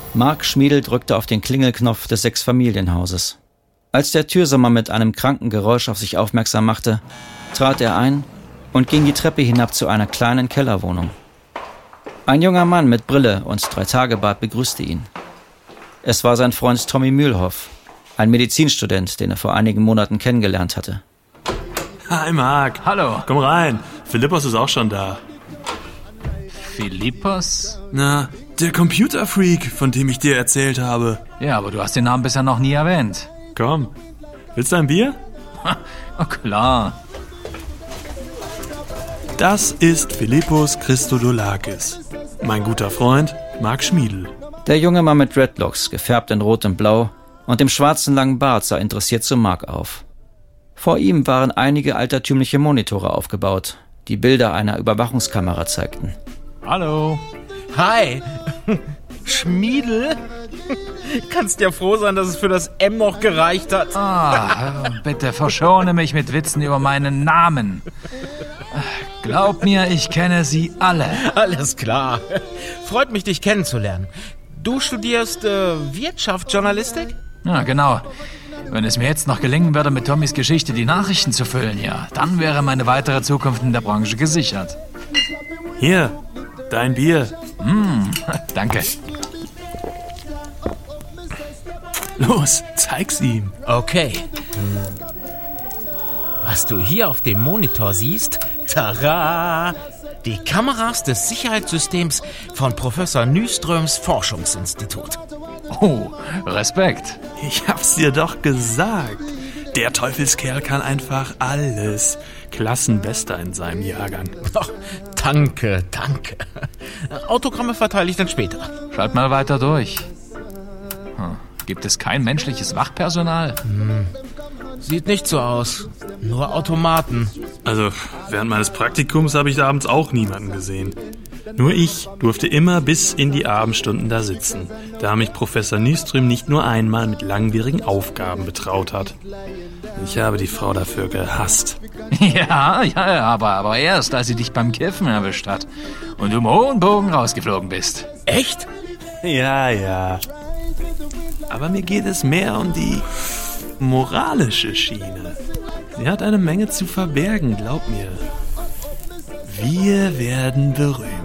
Mark Schmiedl drückte auf den Klingelknopf des Sechsfamilienhauses. Als der Türsommer mit einem kranken Geräusch auf sich aufmerksam machte, trat er ein und ging die Treppe hinab zu einer kleinen Kellerwohnung. Ein junger Mann mit Brille und 3-Tage-Bart begrüßte ihn. Es war sein Freund Tommy Mühlhoff, ein Medizinstudent, den er vor einigen Monaten kennengelernt hatte. Hi Marc. Hallo. Komm rein. Philippos ist auch schon da. Philippos? Na, der Computerfreak, von dem ich dir erzählt habe. Ja, aber du hast den Namen bisher noch nie erwähnt. Komm. Willst du ein Bier? Oh, klar. Das ist Philippos Christodoulakis. Mein guter Freund, Mark Schmiedl. Der junge Mann mit Dreadlocks, gefärbt in Rot und Blau, und dem schwarzen langen Bart sah interessiert zu Mark auf. Vor ihm waren einige altertümliche Monitore aufgebaut, die Bilder einer Überwachungskamera zeigten. Hallo. Hi. Schmiedl? Kannst ja froh sein, dass es für das M noch gereicht hat. Bitte verschone mich mit Witzen über meinen Namen. Glaub mir, ich kenne sie alle. Alles klar. Freut mich, dich kennenzulernen. Du studierst Wirtschaftsjournalistik? Ja, genau. Wenn es mir jetzt noch gelingen würde, mit Tommys Geschichte die Nachrichten zu füllen, ja, dann wäre meine weitere Zukunft in der Branche gesichert. Hier, dein Bier. Danke. Los, zeig's ihm. Okay. Was du hier auf dem Monitor siehst, tada! Die Kameras des Sicherheitssystems von Professor Nyströms Forschungsinstitut. Oh, Respekt. Ich hab's dir doch gesagt. Der Teufelskerl kann einfach alles. Klassenbester in seinem Jahrgang. Oh, danke. Autogramme verteile ich dann später. Schalt mal weiter durch. Gibt es kein menschliches Wachpersonal? Sieht nicht so aus. Nur Automaten. Also, während meines Praktikums habe ich da abends auch niemanden gesehen. Nur ich durfte immer bis in die Abendstunden da sitzen, da mich Professor Nyström nicht nur einmal mit langwierigen Aufgaben betraut hat. Ich habe die Frau dafür gehasst. Ja, aber erst, als sie dich beim Kiffen erwischt hat und du im hohen Bogen rausgeflogen bist. Echt? Ja. Aber mir geht es mehr um die moralische Schiene. Sie hat eine Menge zu verbergen, glaub mir. Wir werden berühmt.